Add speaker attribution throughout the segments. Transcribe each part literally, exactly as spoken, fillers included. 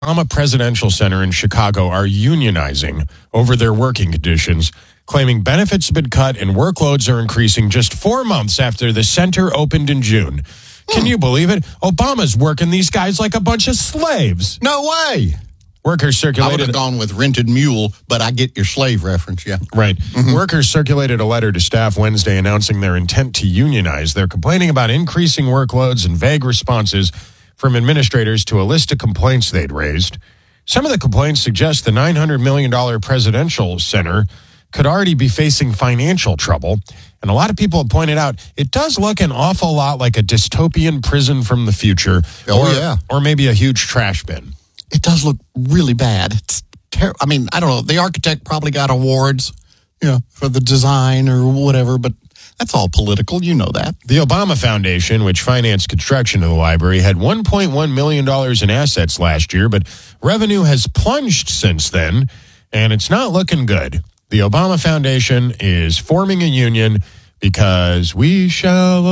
Speaker 1: Obama Presidential Center in Chicago are unionizing over their working conditions, claiming benefits have been cut and workloads are increasing just four months after the center opened in June. Can you believe it? Obama's working these guys like a bunch of slaves.
Speaker 2: No way.
Speaker 1: Workers circulated.
Speaker 2: I would have gone with rented mule, but I get your slave reference, yeah.
Speaker 1: Right. Mm-hmm. Workers circulated a letter to staff Wednesday announcing their intent to unionize. They're complaining about increasing workloads and vague responses from administrators to a list of complaints they'd raised. Some of the complaints suggest the nine hundred million dollars presidential center could already be facing financial trouble. And a lot of people have pointed out it does look an awful lot like a dystopian prison from the future.
Speaker 2: Oh,
Speaker 1: or,
Speaker 2: yeah.
Speaker 1: Or maybe a huge trash bin.
Speaker 2: It does look really bad. It's ter- I mean, I don't know. The architect probably got awards, you know, for the design or whatever, but that's all political. You know that.
Speaker 1: The Obama Foundation, which financed construction of the library, had one point one million dollars in assets last year, but revenue has plunged since then, and it's not looking good. The Obama Foundation is forming a union because we shall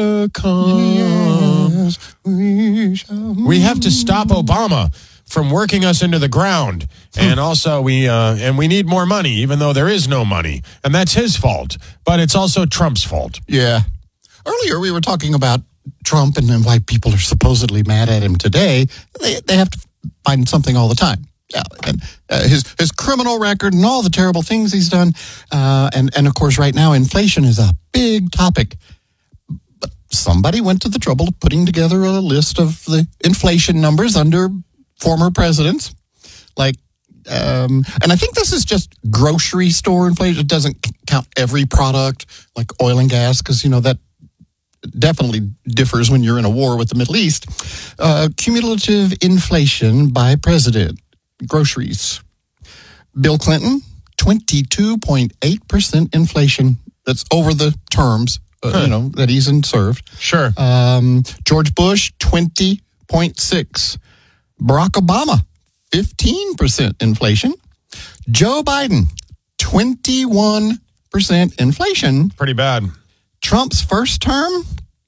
Speaker 1: overcome. Yes, we shall. We have to stop Obama from working us into the ground, and also we uh, and we need more money, even though there is no money, and that's his fault. But it's also Trump's fault.
Speaker 2: Yeah. Earlier we were talking about Trump and then why people are supposedly mad at him today. They they have to find something all the time. Yeah, and uh, his his criminal record and all the terrible things he's done, uh, and and of course right now inflation is a big topic. But somebody went to the trouble of putting together a list of the inflation numbers under former presidents, like, um, and I think this is just grocery store inflation. It doesn't count every product, like oil and gas, because, you know, that definitely differs when you're in a war with the Middle East. Uh, cumulative inflation by president, groceries. Bill Clinton, twenty-two point eight percent inflation. That's over the terms, uh, huh. you know, that he's in served.
Speaker 1: Sure.
Speaker 2: Um, George Bush, twenty point six. Barack Obama, fifteen percent inflation. Joe Biden, twenty-one percent inflation.
Speaker 1: Pretty bad.
Speaker 2: Trump's first term,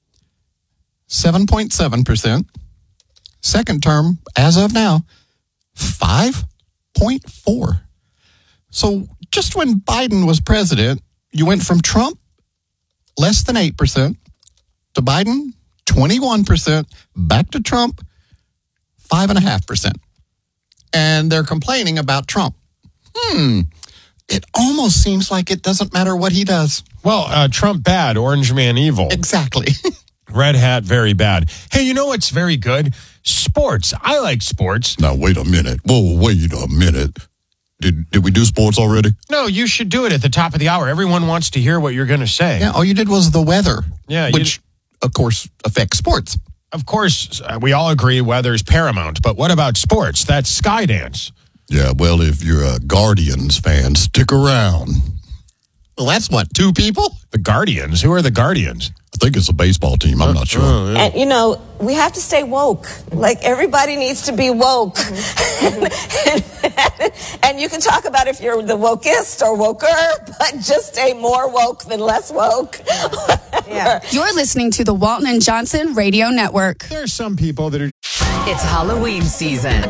Speaker 2: seven point seven percent. Second term, as of now, five point four. So just when Biden was president, you went from Trump, less than eight percent, to Biden, twenty-one percent, back to Trump, five point five percent. And they're complaining about Trump. Hmm. It almost seems like it doesn't matter what he does.
Speaker 1: Well, uh, Trump bad, Orange Man evil.
Speaker 2: Exactly.
Speaker 1: Red hat very bad. Hey, you know what's very good? Sports. I like sports.
Speaker 3: Now, wait a minute. Whoa, wait a minute. Did did we do sports already?
Speaker 1: No, you should do it at the top of the hour. Everyone wants to hear what you're going to say.
Speaker 2: Yeah, all you did was the weather.
Speaker 1: Yeah,
Speaker 2: which,
Speaker 1: you...
Speaker 2: of course, affects sports.
Speaker 1: Of course, uh, we all agree weather's paramount. But what about sports? That's Skydance.
Speaker 3: Yeah, well, if you're a Guardians fan, stick around.
Speaker 2: Well, that's what, two people?
Speaker 1: The Guardians? Who are the Guardians?
Speaker 3: I think it's a baseball team. I'm uh, not sure.
Speaker 4: Uh, yeah. And, you know, we have to stay woke. Like, everybody needs to be woke. and, and, and you can talk about if you're the wokest or woker, but just stay more woke than less woke.
Speaker 5: Yeah. You're listening to the Walton and Johnson Radio Network.
Speaker 1: There are some people that are...
Speaker 6: It's Halloween season.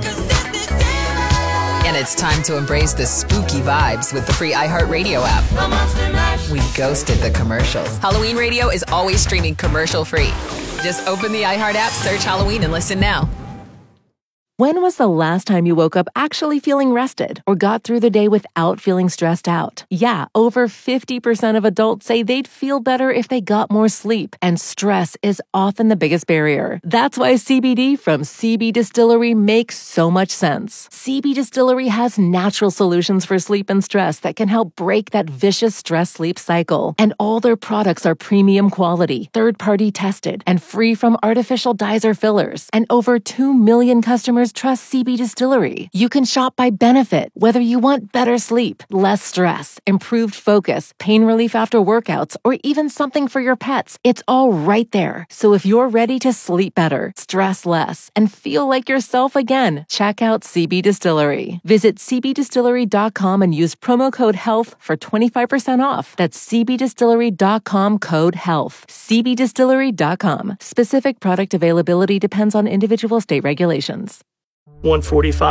Speaker 6: And it's time to embrace the spooky vibes with the free iHeartRadio app. We ghosted the commercials. Halloween Radio is always streaming commercial free. Just open the iHeart app, search Halloween, and listen now.
Speaker 7: When was the last time you woke up actually feeling rested or got through the day without feeling stressed out? Yeah, over fifty percent of adults say they'd feel better if they got more sleep, and stress is often the biggest barrier. That's why C B D from C B Distillery makes so much sense. C B Distillery has natural solutions for sleep and stress that can help break that vicious stress-sleep cycle. And all their products are premium quality, third-party tested, and free from artificial dyes or fillers. And over two million customers trust C B Distillery. You can shop by benefit, whether you want better sleep, less stress, improved focus, pain relief after workouts, or even something for your pets. It's all right there. So if you're ready to sleep better, stress less, and feel like yourself again, check out C B Distillery. Visit c b distillery dot com and use promo code HEALTH for twenty-five percent off. That's c b distillery dot com code HEALTH. c b distillery dot com. Specific product availability depends on individual state regulations.
Speaker 8: one forty-five